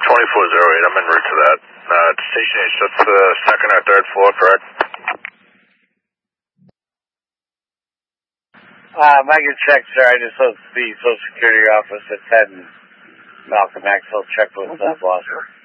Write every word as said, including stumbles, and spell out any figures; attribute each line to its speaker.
Speaker 1: twenty-four oh eight, I'm en route to that. Uh, Station H, that's the second or third floor, correct?
Speaker 2: Um, I can check, sir. I just left the Social Security office at ten Malcolm X. I'll check with the boss.